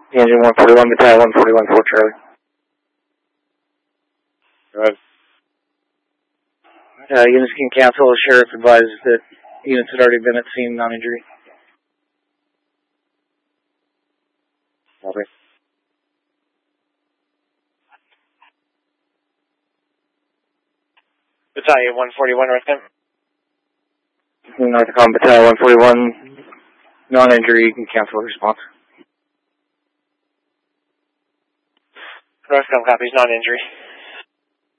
Engine 141, Battalion 141, Fort Charlie. Go ahead. Units can cancel. The sheriff advised that units had already been at scene, non-injury. Copy. Battalion 141, North Camp. North Dakota Battalion 141, non-injury, you can cancel the response. Northcom copies, non-injury.